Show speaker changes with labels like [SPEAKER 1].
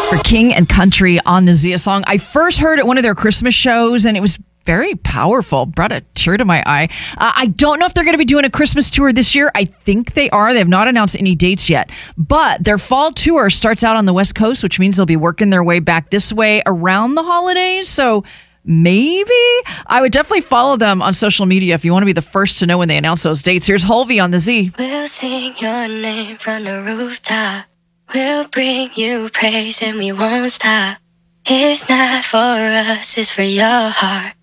[SPEAKER 1] For King and Country on the Zia song. I first heard at one of their Christmas shows, and it was very powerful. Brought a tear to my eye. I don't know if they're going to be doing a Christmas tour this year. I think they are. They have not announced any dates yet. But their fall tour starts out on the West Coast, which means they'll be working their way back this way around the holidays. So maybe I would definitely follow them on social media if you want to be the first to know when they announce those dates. Here's Holvey on the Z.
[SPEAKER 2] We'll sing your name from the rooftop. We'll bring you praise and we won't stop. It's not for us, it's for your heart.